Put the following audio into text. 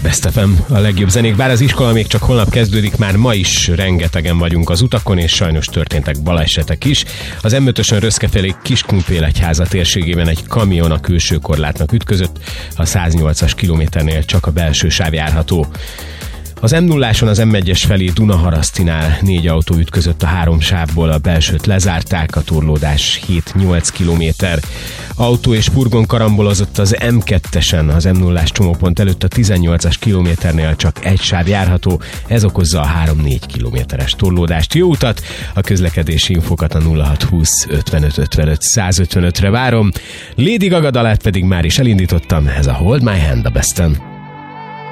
Best FM, a legjobb zenék, bár az iskola még csak holnap kezdődik, már ma is rengetegen vagyunk az utakon, és sajnos történtek balesetek is. Az M5-ösön Röszke felé Kiskunfélegyháza térségében egy kamion a külső korlátnak ütközött, a 108-as kilométernél csak a belső sáv járható. Az M0-áson az M1-es felé Dunaharasztinál 4 autó ütközött a 3 sávból, a belsőt lezárták, a torlódás 7-8 kilométer. Autó és furgon karambolozott az M2-esen, az M0-ás csomópont előtt a 18-as kilométernél csak egy sáv járható, ez okozza a 3-4 kilométeres torlódást. Jó utat! A közlekedési infokat a 0620 55 55 155-re várom. Lady Gaga dalát pedig már is elindítottam, ez a Hold My Hand a Besten.